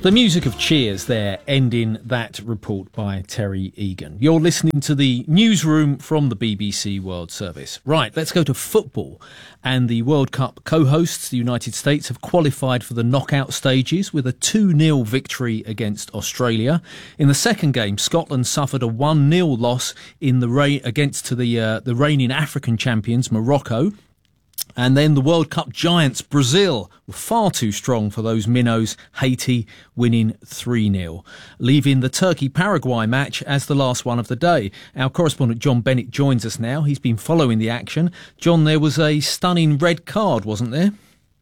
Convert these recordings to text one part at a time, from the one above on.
The music of cheers there, ending that report by Terry Egan. You're listening to the newsroom from the BBC World Service. Right, let's go to football. And the World Cup co-hosts, the United States, have qualified for the knockout stages with a 2-0 victory against Australia. In the second game, Scotland suffered a 1-0 loss in the the reigning African champions, Morocco. And then the World Cup giants, Brazil, were far too strong for those minnows, Haiti winning 3-0, leaving the Turkey-Paraguay match as the last one of the day. Our correspondent John Bennett joins us now. He's been following the action. John, there was a stunning red card, wasn't there?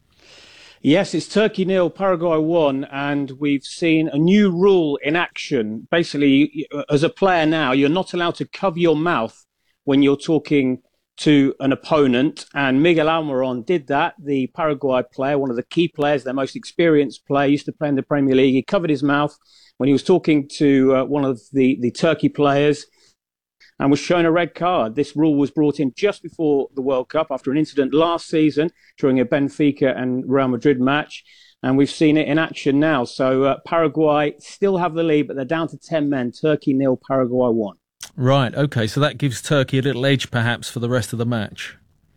Yes, it's Turkey 0, Paraguay 1, and we've seen a new rule in action. Basically, as a player now, you're not allowed to cover your mouth when you're talking to an opponent, and Miguel Almiron did that, the Paraguay player, one of the key players, their most experienced player, used to play in the Premier League. He covered his mouth when he was talking to one of the Turkey players and was shown a red card. This rule was brought in just before the World Cup after an incident last season during a Benfica and Real Madrid match, and we've seen it in action now. So Paraguay still have the lead, but they're down to 10 men. Turkey 0, Paraguay 1. Right, OK, so that gives Turkey a little edge perhaps for the rest of the match.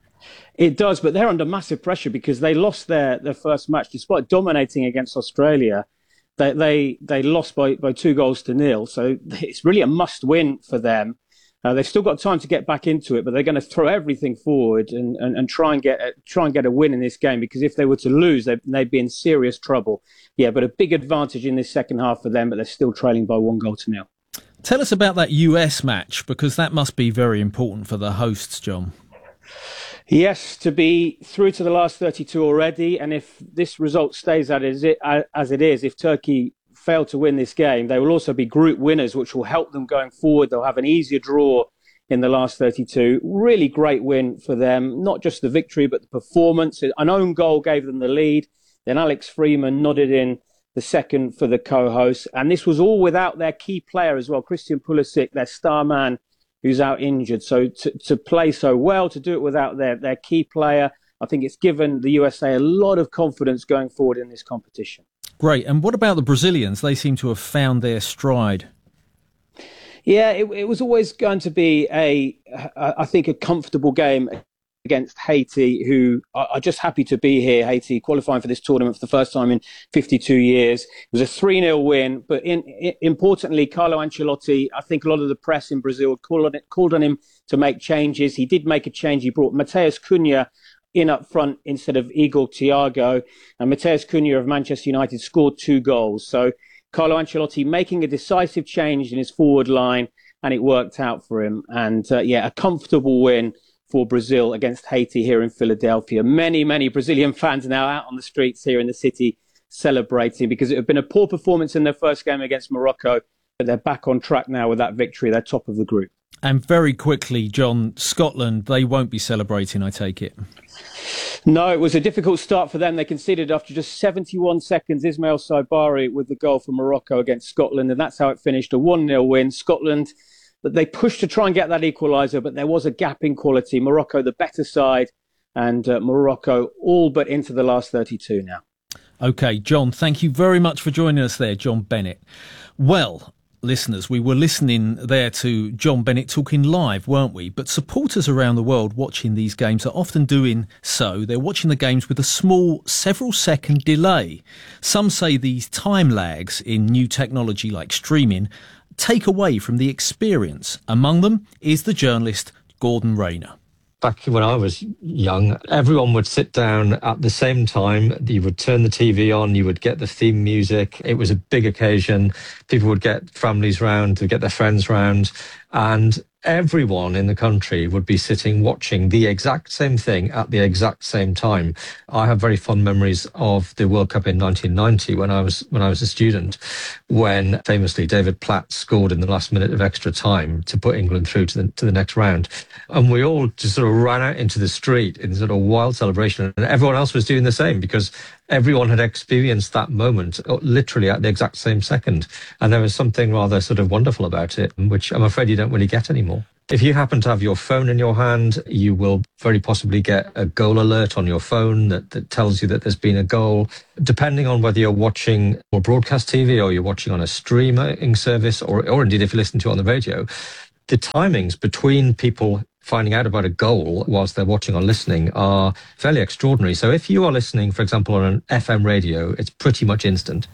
It does, but they're under massive pressure because they lost their first match despite dominating against Australia. They lost by 2-0. So it's really a must-win for them. They've still got time to get back into it, but they're going to throw everything forward and try and get a win in this game, because if they were to lose, they'd be in serious trouble. Yeah, but a big advantage in this second half for them, but they're still trailing by 1-0. Tell us about that US match, because that must be very important for the hosts, John. Yes, to be through to the last 32 already, and if this result stays as it is, if Turkey fail to win this game, they will also be group winners, which will help them going forward. They'll have an easier draw in the last 32. Really great win for them, not just the victory, but the performance. An own goal gave them the lead. Then Alex Freeman nodded in the second for the co-hosts. And this was all without their key player as well, Christian Pulisic, their star man, who's out injured. So to play so well, to do it without their key player, I think it's given the USA a lot of confidence going forward in this competition. Great. And what about the Brazilians? They seem to have found their stride. Yeah, it was always going to be I think, a comfortable game against Haiti, who are just happy to be here. Haiti qualifying for this tournament for the first time in 52 years. It was a 3-0 win, but importantly, Carlo Ancelotti, I think a lot of the press in Brazil called on him to make changes. He did make a change. He brought Mateus Cunha in up front instead of Igor Thiago, and Mateus Cunha of Manchester United scored 2 goals. So Carlo Ancelotti making a decisive change in his forward line, and it worked out for him. And a comfortable win for Brazil against Haiti here in Philadelphia. Many, many Brazilian fans are now out on the streets here in the city celebrating, because it had been a poor performance in their first game against Morocco, but they're back on track now with that victory. They're top of the group. And very quickly, John, Scotland, they won't be celebrating, I take it. No, it was a difficult start for them. They conceded after just 71 seconds. Ismail Saibari with the goal for Morocco against Scotland, and that's how it finished, a 1-0 win. Scotland, that they pushed to try and get that equaliser, but there was a gap in quality. Morocco, the better side, and Morocco all but into the last 32 now. OK, John, thank you very much for joining us there, John Bennett. Well, listeners, we were listening there to John Bennett talking live, weren't we? But supporters around the world watching these games are often doing so. They're watching the games with a small several-second delay. Some say these time lags in new technology like streaming take away from the experience. Among them is the journalist Gordon Rayner. Back when I was young, everyone would sit down at the same time. You would turn the TV on, you would get the theme music. It was a big occasion. People would get families round, to get their friends round, and everyone in the country would be sitting watching the exact same thing at the exact same time. I have very fond memories of the World Cup in 1990 when I was a student, when famously David Platt scored in the last minute of extra time to put England through to the next round. And we all just sort of ran out into the street in sort of wild celebration, and everyone else was doing the same, because everyone had experienced that moment literally at the exact same second. And there was something rather sort of wonderful about it, which I'm afraid you don't really get anymore. If you happen to have your phone in your hand, you will very possibly get a goal alert on your phone that tells you that there's been a goal. Depending on whether you're watching or broadcast TV or you're watching on a streaming service or indeed if you listen to it on the radio, the timings between people finding out about a goal whilst they're watching or listening are fairly extraordinary. So if you are listening, for example, on an FM radio, it's pretty much instant.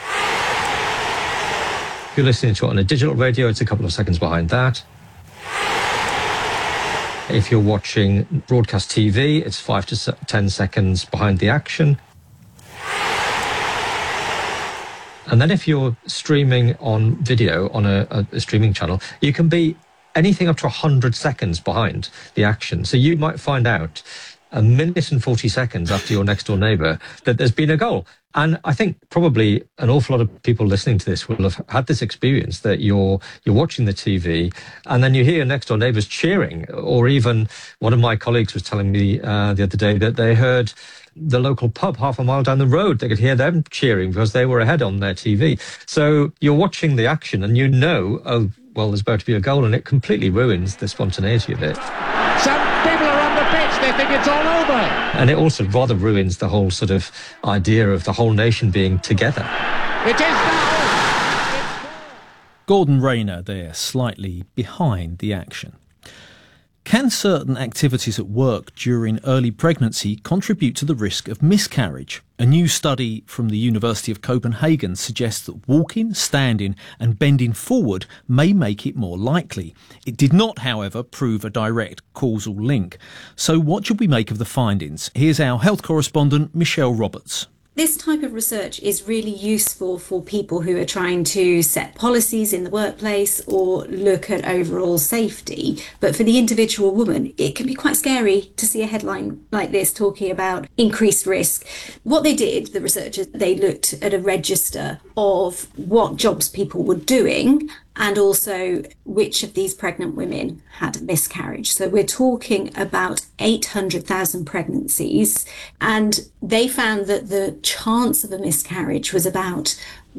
If you're listening to it on a digital radio, it's a couple of seconds behind that. If you're watching broadcast TV, it's 5 to 10 seconds behind the action. And then if you're streaming on video on a streaming channel, you can be anything up to 100 seconds behind the action. So you might find out a minute and 40 seconds after your next door neighbour that there's been a goal. And I think probably an awful lot of people listening to this will have had this experience that you're watching the TV and then you hear your next door neighbours cheering. Or even one of my colleagues was telling me the other day that they heard the local pub half a mile down the road. They could hear them cheering because they were ahead on their TV. So you're watching the action and you know, oh, well, there's about to be a goal, and it completely ruins the spontaneity of it. Some people are on the pitch, they think it's all over. And it also rather ruins the whole sort of idea of the whole nation being together. It is now. Gordon Rayner there, slightly behind the action. Can certain activities at work during early pregnancy contribute to the risk of miscarriage? A new study from the University of Copenhagen suggests that walking, standing and bending forward may make it more likely. It did not, however, prove a direct causal link. So what should we make of the findings? Here's our health correspondent, Michelle Roberts. This type of research is really useful for people who are trying to set policies in the workplace or look at overall safety. But for the individual woman, it can be quite scary to see a headline like this talking about increased risk. What they did, the researchers, they looked at a register of what jobs people were doing and also which of these pregnant women had a miscarriage. So we're talking about 800,000 pregnancies, and they found that the chance of a miscarriage was about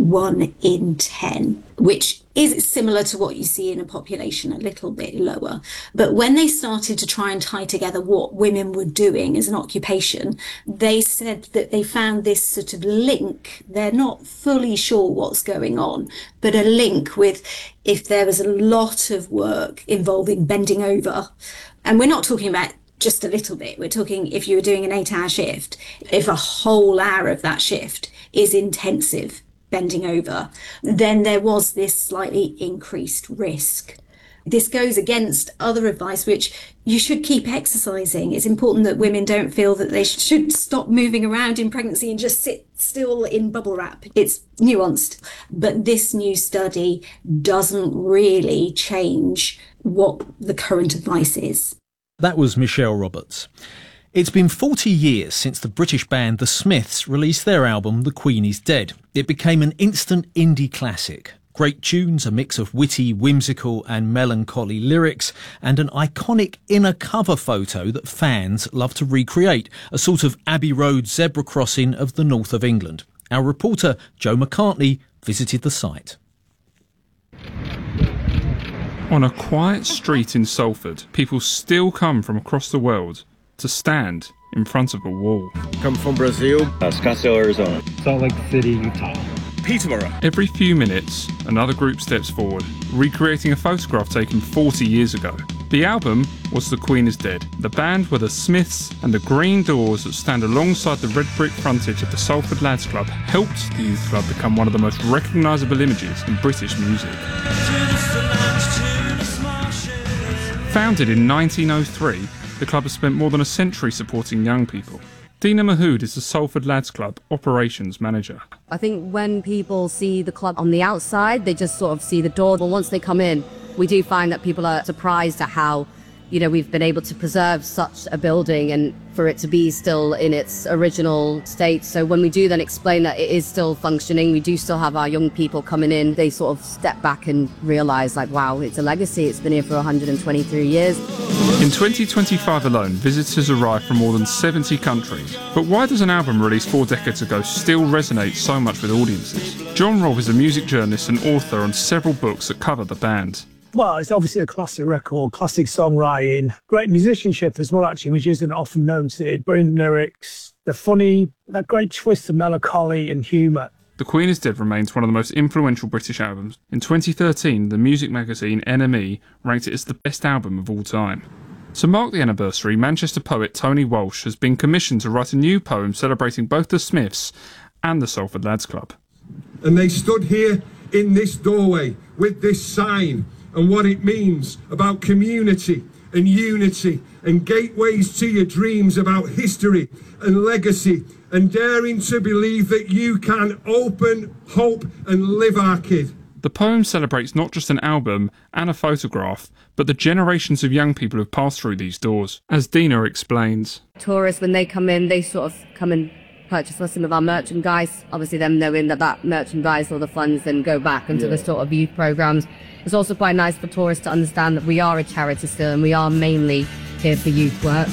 1 in 10, which is similar to what you see in a population, a little bit lower. But when they started to try and tie together what women were doing as an occupation, they said that they found this sort of link. They're not fully sure what's going on, but a link with if there was a lot of work involving bending over. And we're not talking about just a little bit. We're talking if you were doing an 8-hour shift, if a whole hour of that shift is intensive bending over, then there was this slightly increased risk. This goes against other advice, which you should keep exercising. It's important that women don't feel that they should stop moving around in pregnancy and just sit still in bubble wrap. It's nuanced, but this new study doesn't really change what the current advice is. That was Michelle Roberts. It's been 40 years since the British band The Smiths released their album The Queen is Dead. It became an instant indie classic. Great tunes, a mix of witty, whimsical and melancholy lyrics, and an iconic inner cover photo that fans love to recreate, a sort of Abbey Road zebra crossing of the north of England. Our reporter Joe McCartney visited the site. On a quiet street in Salford, people still come from across the world to stand in front of a wall. Come from Brazil, Scottsdale, Arizona. Salt Lake City, Utah. Peterborough. Every few minutes, another group steps forward, recreating a photograph taken 40 years ago. The album was The Queen is Dead. The band were The Smiths, and the green doors that stand alongside the red brick frontage of the Salford Lads Club helped the youth club become one of the most recognisable images in British music. Founded in 1903, the club has spent more than a century supporting young people. Dina Mahood is the Salford Lads Club operations manager. I think when people see the club on the outside, they just sort of see the door. But once they come in, we do find that people are surprised at how, we've been able to preserve such a building and for it to be still in its original state. So when we do then explain that it is still functioning, we do still have our young people coming in. They sort of step back and realise, wow, it's a legacy. It's been here for 123 years. In 2025 alone, visitors arrived from more than 70 countries. But why does an album released 4 decades ago still resonate so much with audiences? John Robb is a music journalist and author on several books that cover the band. Well, it's obviously a classic record, classic songwriting, great musicianship as well, actually, which isn't often noted. Brilliant lyrics, they're funny, that great twist of melancholy and humour. The Queen is Dead remains one of the most influential British albums. In 2013, the music magazine NME ranked it as the best album of all time. To mark the anniversary, Manchester poet Tony Walsh has been commissioned to write a new poem celebrating both the Smiths and the Salford Lads Club. And they stood here in this doorway with this sign and what it means about community and unity and gateways to your dreams, about history and legacy, and daring to believe that you can open, hope and live our kid. The poem celebrates not just an album and a photograph, but the generations of young people who have passed through these doors. As Dina explains, tourists, when they come in, they sort of come and purchase some of our merchandise. Obviously them knowing that merchandise or the funds then go back into the sort of youth programmes. It's also quite nice for tourists to understand that we are a charity still and we are mainly here for youth work.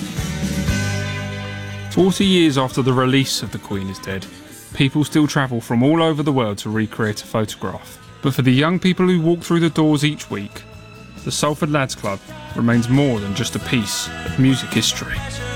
40 years after the release of The Queen is Dead, people still travel from all over the world to recreate a photograph. But for the young people who walk through the doors each week, the Salford Lads Club remains more than just a piece of music history.